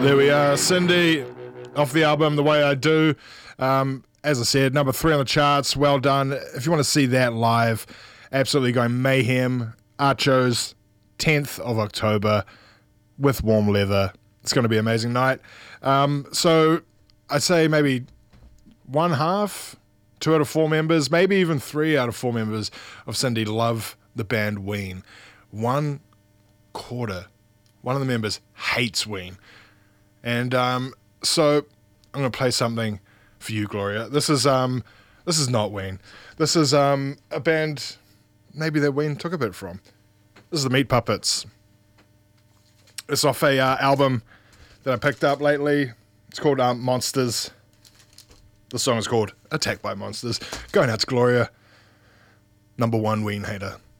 There we are, Cindy, off the album The Way I Do. As I said, number 3 on the charts. Well done. If you want to see that live, absolutely going mayhem. Archos, 10th of October with Warm Leather. It's going to be an amazing night. So I'd say maybe one half, 2 out of 4 members, maybe even 3 out of 4 members of Cindy love the band Ween. 1/4, one of the members hates Ween. And so I'm going to play something for you, Gloria. This is not Ween. This is a band maybe that Ween took a bit from. This is the Meat Puppets. It's off a album that I picked up lately. It's called Monsters. The song is called Attacked by Monsters. Going out to Gloria, number 1 Ween hater.